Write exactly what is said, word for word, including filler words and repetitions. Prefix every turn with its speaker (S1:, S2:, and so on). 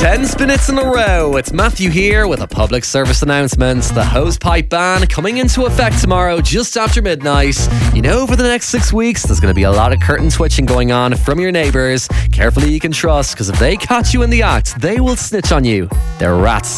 S1: Ten minutes in a row. It's Matthew here with a public service announcement. The hose pipe ban coming into effect tomorrow just after midnight. You know, over the next six weeks, there's going to be a lot of curtain twitching going on from your neighbours. Carefully you can trust, because if they catch you in the act, they will snitch on you. They're rats.